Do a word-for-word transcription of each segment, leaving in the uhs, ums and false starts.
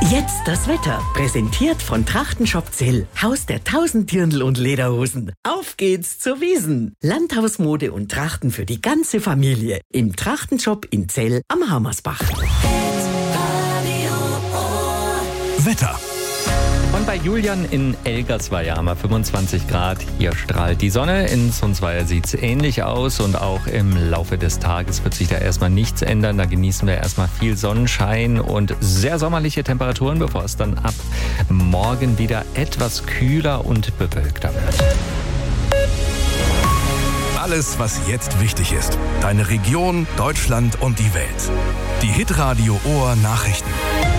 Jetzt das Wetter. Präsentiert von Trachtenshop Zell. Haus der tausend Dirndl und Lederhosen. Auf geht's zur Wiesn. Landhausmode und Trachten für die ganze Familie. Im Trachtenshop in Zell am Hammersbach. Wetter. Und bei Julian in Elgersweier haben wir fünfundzwanzig Grad. Hier strahlt die Sonne. In Sonsweier sieht es ähnlich aus. Und auch im Laufe des Tages wird sich da erstmal nichts ändern. Da genießen wir erstmal viel Sonnenschein und sehr sommerliche Temperaturen, bevor es dann ab morgen wieder etwas kühler und bewölkter wird. Alles, was jetzt wichtig ist. Deine Region, Deutschland und die Welt. Die Hitradio Ohr Nachrichten.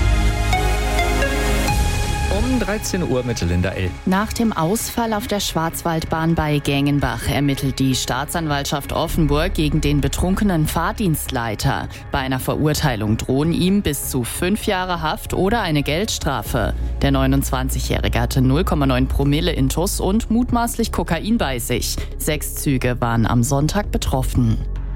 Um dreizehn Uhr mit Linda L. Nach dem Ausfall auf der Schwarzwaldbahn bei Gengenbach ermittelt die Staatsanwaltschaft Offenburg gegen den betrunkenen Fahrdienstleiter. Bei einer Verurteilung drohen ihm bis zu fünf Jahre Haft oder eine Geldstrafe. Der neunundzwanzigjährige hatte null Komma neun Promille Intus und mutmaßlich Kokain bei sich. Sechs Züge waren am Sonntag betroffen.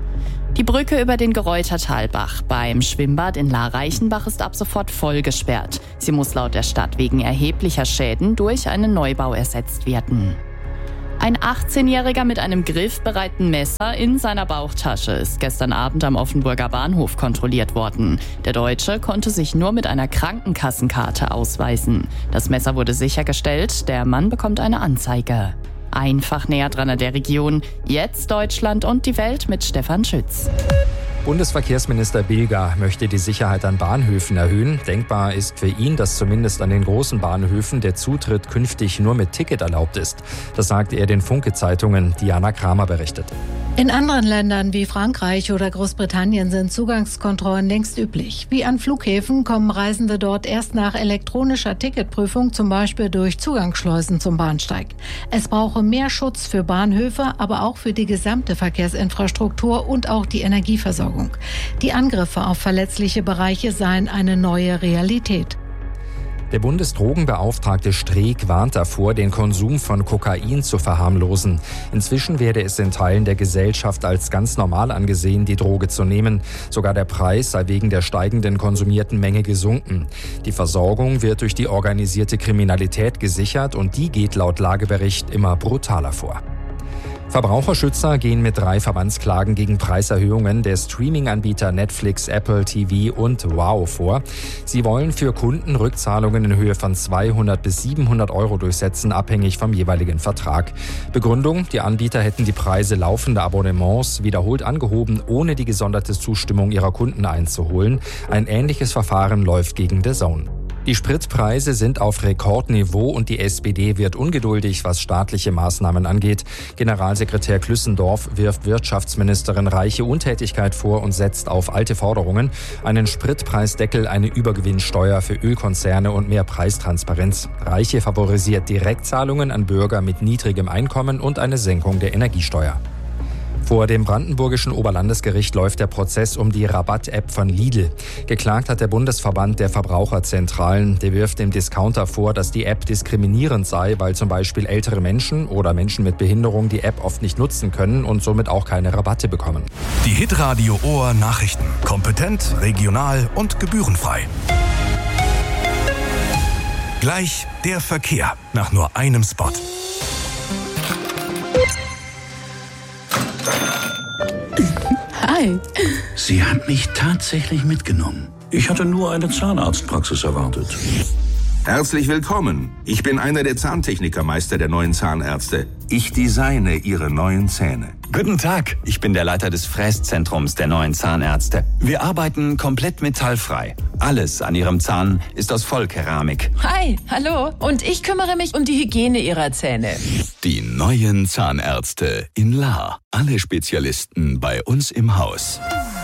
Die Brücke über den Gereutertalbach beim Schwimmbad in La-Reichenbach ist ab sofort voll gesperrt. Sie muss laut der Stadt wegen erheblicher Schäden durch einen Neubau ersetzt werden. Ein achtzehnjähriger mit einem griffbereiten Messer in seiner Bauchtasche ist gestern Abend am Offenburger Bahnhof kontrolliert worden. Der Deutsche konnte sich nur mit einer Krankenkassenkarte ausweisen. Das Messer wurde sichergestellt, der Mann bekommt eine Anzeige. Einfach näher dran an der Region. Jetzt Deutschland und die Welt mit Stefan Schütz. Bundesverkehrsminister Bilger möchte die Sicherheit an Bahnhöfen erhöhen. Denkbar ist für ihn, dass zumindest an den großen Bahnhöfen der Zutritt künftig nur mit Ticket erlaubt ist. Das sagte er den Funke-Zeitungen. Diana Kramer berichtet. In anderen Ländern wie Frankreich oder Großbritannien sind Zugangskontrollen längst üblich. Wie an Flughäfen kommen Reisende dort erst nach elektronischer Ticketprüfung, zum Beispiel durch Zugangsschleusen zum Bahnsteig. Es brauche mehr Schutz für Bahnhöfe, aber auch für die gesamte Verkehrsinfrastruktur und auch die Energieversorgung. Die Angriffe auf verletzliche Bereiche seien eine neue Realität. Der Bundesdrogenbeauftragte Streeck warnt davor, den Konsum von Kokain zu verharmlosen. Inzwischen werde es in Teilen der Gesellschaft als ganz normal angesehen, die Droge zu nehmen. Sogar der Preis sei wegen der steigenden konsumierten Menge gesunken. Die Versorgung wird durch die organisierte Kriminalität gesichert und die geht laut Lagebericht immer brutaler vor. Verbraucherschützer gehen mit drei Verbandsklagen gegen Preiserhöhungen der Streaming-Anbieter Netflix, Apple T V und Wow vor. Sie wollen für Kunden Rückzahlungen in Höhe von zweihundert bis siebenhundert Euro durchsetzen, abhängig vom jeweiligen Vertrag. Begründung: Die Anbieter hätten die Preise laufender Abonnements wiederholt angehoben, ohne die gesonderte Zustimmung ihrer Kunden einzuholen. Ein ähnliches Verfahren läuft gegen D A Z N. Die Spritpreise sind auf Rekordniveau und die S P D wird ungeduldig, was staatliche Maßnahmen angeht. Generalsekretär Klüssendorf wirft Wirtschaftsministerin Reiche Untätigkeit vor und setzt auf alte Forderungen: einen Spritpreisdeckel, eine Übergewinnsteuer für Ölkonzerne und mehr Preistransparenz. Reiche favorisiert Direktzahlungen an Bürger mit niedrigem Einkommen und eine Senkung der Energiesteuer. Vor dem brandenburgischen Oberlandesgericht läuft der Prozess um die Rabatt-App von Lidl. Geklagt hat der Bundesverband der Verbraucherzentralen. Der wirft dem Discounter vor, dass die App diskriminierend sei, weil zum Beispiel ältere Menschen oder Menschen mit Behinderung die App oft nicht nutzen können und somit auch keine Rabatte bekommen. Die Hitradio Ohr Nachrichten. Kompetent, regional und gebührenfrei. Gleich der Verkehr nach nur einem Spot. Hi. Sie hat mich tatsächlich mitgenommen. Ich hatte nur eine Zahnarztpraxis erwartet. Herzlich willkommen. Ich bin einer der Zahntechnikermeister der neuen Zahnärzte. Ich designe Ihre neuen Zähne. Guten Tag, ich bin der Leiter des Fräszentrums der neuen Zahnärzte. Wir arbeiten komplett metallfrei. Alles an Ihrem Zahn ist aus Vollkeramik. Hi, hallo. Und ich kümmere mich um die Hygiene Ihrer Zähne. Die neuen Zahnärzte in Lahr. Alle Spezialisten bei uns im Haus.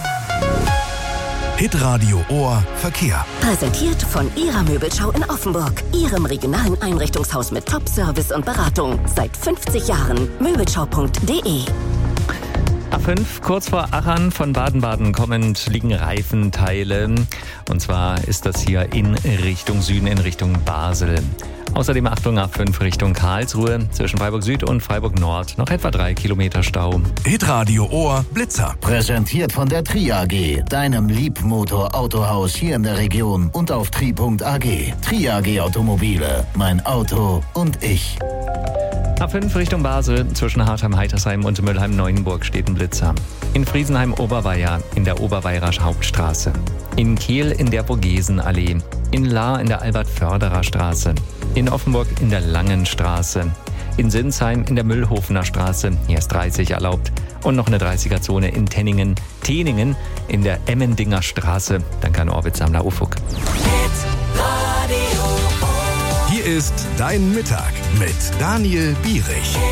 Hitradio Ohr Verkehr. Präsentiert von Ihrer Möbelschau in Offenburg. Ihrem regionalen Einrichtungshaus mit Top-Service und Beratung. Seit fünfzig Jahren. Möbelschau punkt de. A fünf, kurz vor Achern von Baden-Baden kommend liegen Reifenteile. Und zwar ist das hier in Richtung Süden, in Richtung Basel. Außerdem Achtung A fünf Richtung Karlsruhe, zwischen Freiburg Süd und Freiburg Nord. Noch etwa drei Kilometer Stau. Hitradio Ohr Blitzer. Präsentiert von der Tri A G, deinem Liebmotor-Autohaus hier in der Region und auf tri punkt a g. Tri A G Automobile, mein Auto und ich. A fünf Richtung Basel, zwischen Hartheim-Heitersheim und Müllheim-Neuenburg steht ein Blitzer. In Friesenheim-Oberweier in der Oberweirer Hauptstraße. In Kehl in der Vogesenallee. In Lahr in der Albert-Förderer Straße. In Offenburg in der Langenstraße. In Sinsheim in der Müllhofener Straße. Hier ist dreißig erlaubt. Und noch eine dreißiger-Zone in Tenningen. Teningen in der Emmendinger Straße. Danke an Orbit Sammler Ufuk. Hier ist Dein Mittag mit Daniel Bierich.